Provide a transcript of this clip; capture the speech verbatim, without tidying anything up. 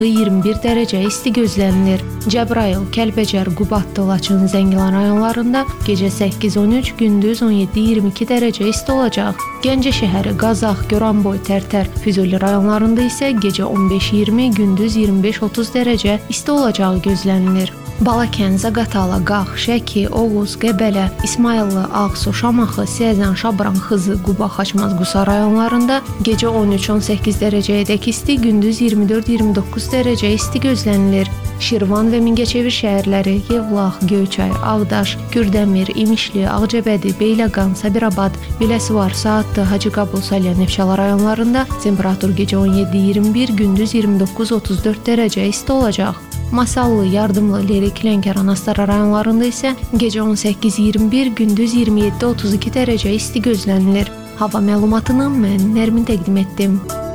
iyirmi bir dərəcə isti gözlənilir. Cəbrayıl, Kəlbəcər, Qubadlı, Laçın, Zəngilan rayonlarında gecə səkkiz on üç, gündüz on yeddi iyirmi iki dərəcə isti olacaq. Gəncə şəhəri, Qazax, Goranboy, Tərtər, Füzuli rayonlarında isə gecə on beş iyirmi, gündüz iyirmi beş otuz dərəcə isti olacağı gözlənilir. Balakən, Zaqatala, Qax, Şəki, Oğuz, Qəbələ, İsmayıllı, Ağsu, Şamaxı, Siyəzən, Şabran, Xızı, Quba, Xaçmaz, Qusa rayonlarında gecə on üç on səkkiz dərəcəyədək isti, gündüz iyirmi dörd iyirmi doqquz dərəcə isti gözlənilir. Şirvan və Mingəçevir şəhərləri, Yevlax, Göyçay, Ağdaş, Kürdəmir, İmişli, Ağcabədi, Beyləqan, Sabirabad, Biləsuvar, Saatlı, Hacıqabul, Salyan, Neftçala rayonlarında temperatur gecə on yeddi iyirmi bir, gündüz iyirmi doqquz otuz dörd dərəcə isti olacaq. Masallı, Yardımlı, Lerik, Lənkəran, Astara rayonlarında isə gecə on səkkiz iyirmi bir, gündüz iyirmi yeddi otuz iki dərəcə isti gözlənilir. Hava məlumatını mən Nərmin təqdim etdim.